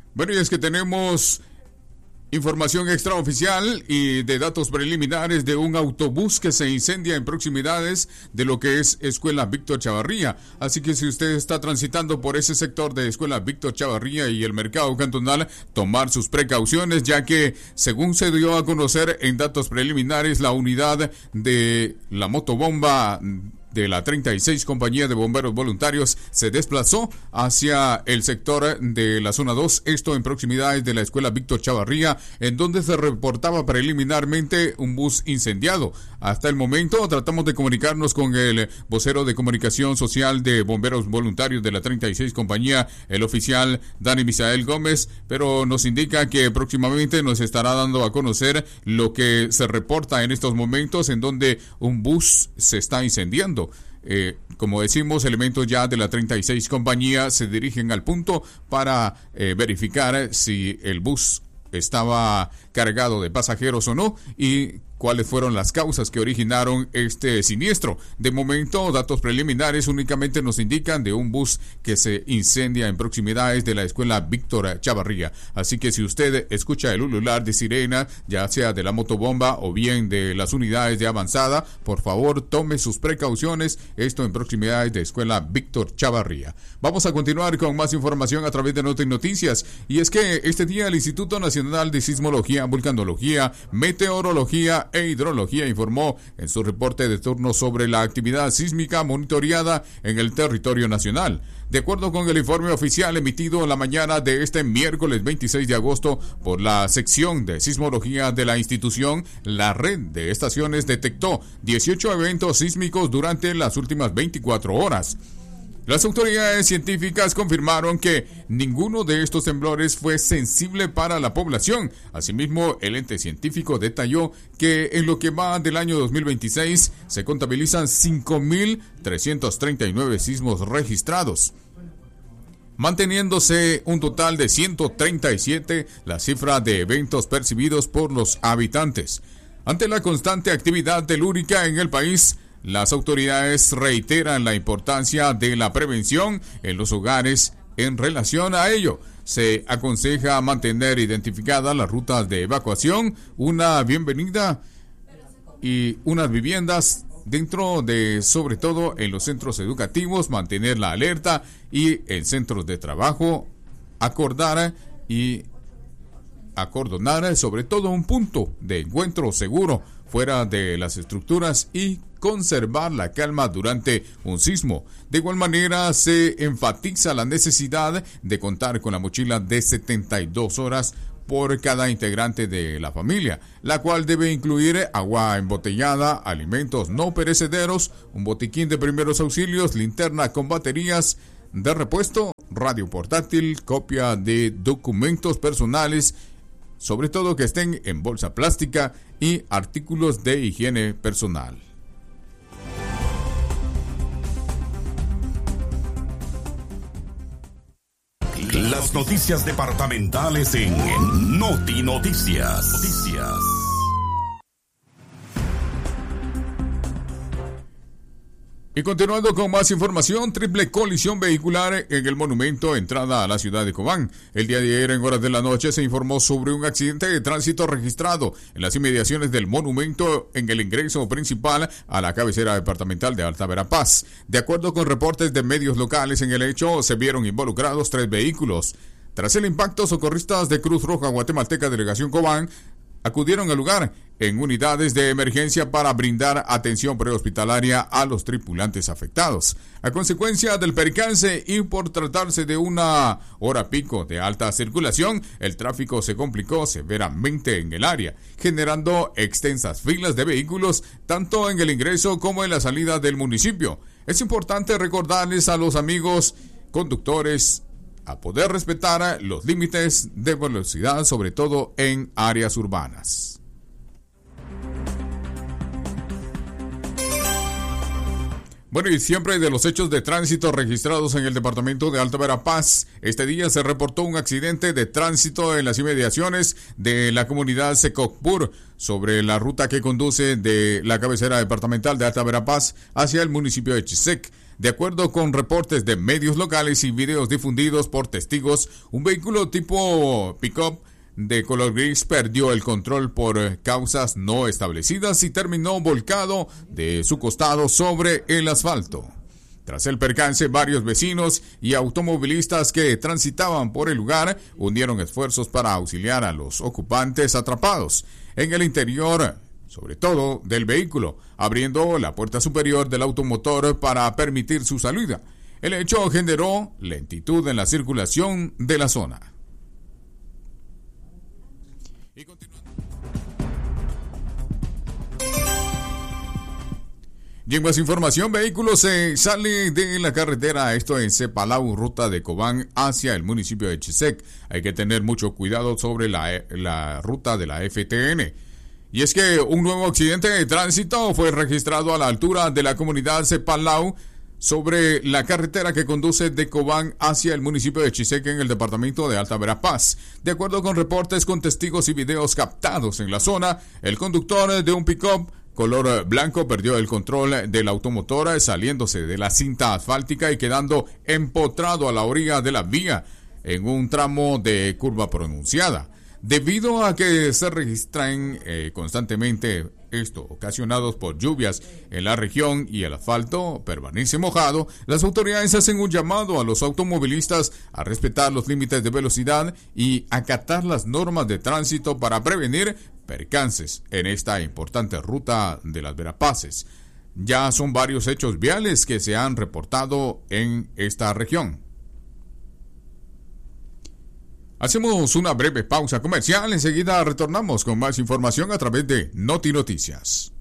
Bueno, y es que tenemos información extraoficial y de datos preliminares de un autobús que se incendia en proximidades de lo que es Escuela Víctor Chavarría. Así que si usted está transitando por ese sector de Escuela Víctor Chavarría y el mercado cantonal, tomar sus precauciones, ya que según se dio a conocer en datos preliminares, la unidad de la motobomba de la 36 Compañía de Bomberos Voluntarios se desplazó hacia el sector de la zona 2, esto en proximidades de la Escuela Víctor Chavarría, en donde se reportaba preliminarmente un bus incendiado. Hasta el momento tratamos de comunicarnos con el vocero de comunicación social de Bomberos Voluntarios de la 36 Compañía, el oficial Dani Misael Gómez, pero nos indica que próximamente nos estará dando a conocer lo que se reporta en estos momentos en donde un bus se está incendiando. Como decimos, elementos ya de la 36 Compañía se dirigen al punto para verificar si el bus estaba cargado de pasajeros o no y cuáles fueron las causas que originaron este siniestro. De momento, datos preliminares únicamente nos indican de un bus que se incendia en proximidades de la Escuela Víctor Chavarría. Así que si usted escucha el ulular de sirena, ya sea de la motobomba o bien de las unidades de avanzada, por favor tome sus precauciones, esto en proximidades de Escuela Víctor Chavarría. Vamos a continuar con más información a través de Noti Noticias, y es que este día el Instituto Nacional de Sismología, Vulcanología, Meteorología e Hidrología informó en su reporte de turno sobre la actividad sísmica monitoreada en el territorio nacional. De acuerdo con el informe oficial emitido la mañana de este miércoles 26 de agosto por la sección de sismología de la institución, la red de estaciones detectó 18 eventos sísmicos durante las últimas 24 horas. Las autoridades científicas confirmaron que ninguno de estos temblores fue sensible para la población. Asimismo, el ente científico detalló que en lo que va del año 2026 se contabilizan 5.339 sismos registrados, manteniéndose un total de 137 la cifra de eventos percibidos por los habitantes. Ante la constante actividad telúrica en el país, las autoridades reiteran la importancia de la prevención en los hogares. En relación a ello, se aconseja mantener identificadas las rutas de evacuación, una bienvenida y unas viviendas dentro de, sobre todo en los centros educativos, mantener la alerta y en centros de trabajo, acordonar sobre todo un punto de encuentro seguro fuera de las estructuras y conservar la calma durante un sismo. De igual manera, se enfatiza la necesidad de contar con la mochila de 72 horas por cada integrante de la familia, la cual debe incluir agua embotellada, alimentos no perecederos, un botiquín de primeros auxilios, linterna con baterías de repuesto, radio portátil, copia de documentos personales, sobre todo que estén en bolsa plástica, y artículos de higiene personal. Las noticias departamentales en Noti Noticias. Y continuando con más información, triple colisión vehicular en el monumento entrada a la ciudad de Cobán. El día de ayer en horas de la noche se informó sobre un accidente de tránsito registrado en las inmediaciones del monumento en el ingreso principal a la cabecera departamental de Alta Verapaz. De acuerdo con reportes de medios locales, en el hecho se vieron involucrados 3 vehículos. Tras el impacto, socorristas de Cruz Roja Guatemalteca Delegación Cobán acudieron al lugar en unidades de emergencia para brindar atención prehospitalaria a los tripulantes afectados. A consecuencia del percance y por tratarse de una hora pico de alta circulación, el tráfico se complicó severamente en el área, generando extensas filas de vehículos tanto en el ingreso como en la salida del municipio. Es importante recordarles a los amigos conductores a poder respetar los límites de velocidad, sobre todo en áreas urbanas. Bueno, y siempre de los hechos de tránsito registrados en el departamento de Alta Verapaz, este día se reportó un accidente de tránsito en las inmediaciones de la comunidad Secocpur, sobre la ruta que conduce de la cabecera departamental de Alta Verapaz hacia el municipio de Chisec. De acuerdo con reportes de medios locales y videos difundidos por testigos, un vehículo tipo pick-up de color gris perdió el control por causas no establecidas y terminó volcado de su costado sobre el asfalto. Tras el percance, varios vecinos y automovilistas que transitaban por el lugar unieron esfuerzos para auxiliar a los ocupantes atrapados en el interior, sobre todo del vehículo, abriendo la puerta superior del automotor para permitir su salida. El hecho generó lentitud en la circulación de la zona. Y en más información, vehículo se sale de la carretera, esto en Cepalau, ruta de Cobán hacia el municipio de Chisec. Hay que tener mucho cuidado sobre la ruta de la FTN. Y es que un nuevo accidente de tránsito fue registrado a la altura de la comunidad Cepalau, sobre la carretera que conduce de Cobán hacia el municipio de Chisec en el departamento de Alta Verapaz. De acuerdo con reportes con testigos y videos captados en la zona, el conductor de un pick-up color blanco perdió el control del automotor saliéndose de la cinta asfáltica y quedando empotrado a la orilla de la vía en un tramo de curva pronunciada. Debido a que se registran constantemente ocasionados por lluvias en la región y el asfalto permanece mojado, las autoridades hacen un llamado a los automovilistas a respetar los límites de velocidad y acatar las normas de tránsito para prevenir percances en esta importante ruta de las Verapaces. Ya son varios hechos viales que se han reportado en esta región. Hacemos una breve pausa comercial, enseguida retornamos con más información a través de Noti Noticias.